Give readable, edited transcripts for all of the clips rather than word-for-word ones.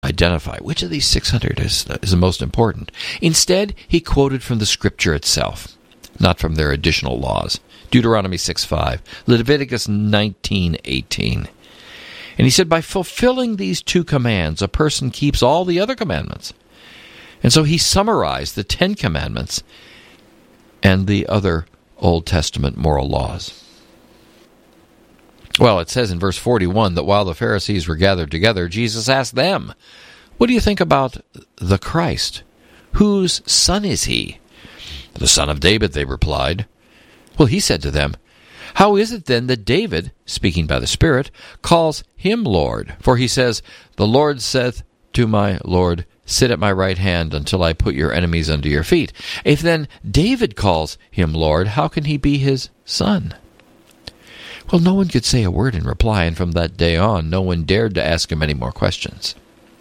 identify which of these 600 is the most important. Instead, he quoted from the Scripture itself, not from their additional laws. Deuteronomy 6:5, Leviticus 19:18. And he said, by fulfilling these 2 commands, a person keeps all the other commandments. And so he summarized the 10 commandments and the other Old Testament moral laws. Well, it says in verse 41 that while the Pharisees were gathered together, Jesus asked them, what do you think about the Christ? Whose son is he? The son of David, they replied. Well, he said to them, how is it then that David, speaking by the Spirit, calls him Lord? For he says, the Lord saith to my Lord, sit at my right hand until I put your enemies under your feet. If then David calls him Lord, how can he be his son? Well, no one could say a word in reply, and from that day on, no one dared to ask him any more questions.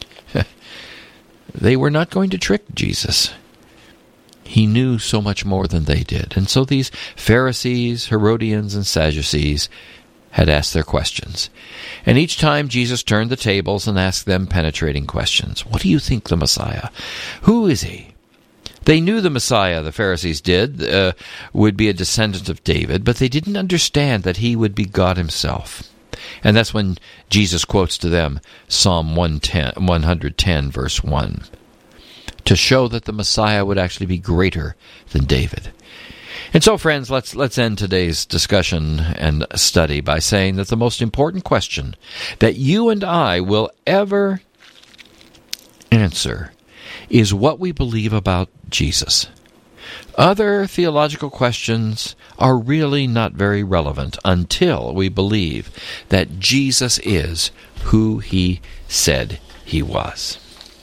They were not going to trick Jesus. He knew so much more than they did. And so these Pharisees, Herodians, and Sadducees had asked their questions. And each time Jesus turned the tables and asked them penetrating questions. What do you think the Messiah? Who is he? They knew the Messiah, the Pharisees did, would be a descendant of David, but they didn't understand that he would be God himself. And that's when Jesus quotes to them Psalm 110, verse 1, to show that the Messiah would actually be greater than David. And so, friends, let's end today's discussion and study by saying that the most important question that you and I will ever answer is what we believe about Jesus. Other theological questions are really not very relevant until we believe that Jesus is who he said he was.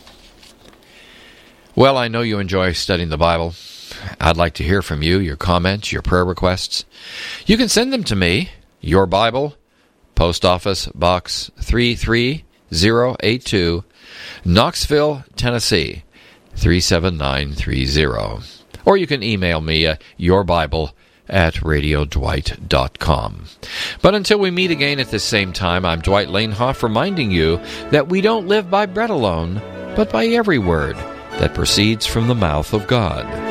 Well, I know you enjoy studying the Bible. I'd like to hear from you, your comments, your prayer requests. You can send them to me, Your Bible, Post Office Box 33082, Knoxville, Tennessee 37930. Or you can email me at yourbible@radiodwight.com. But until we meet again at this same time, I'm Dwight Lanehoff reminding you that we don't live by bread alone, but by every word that proceeds from the mouth of God.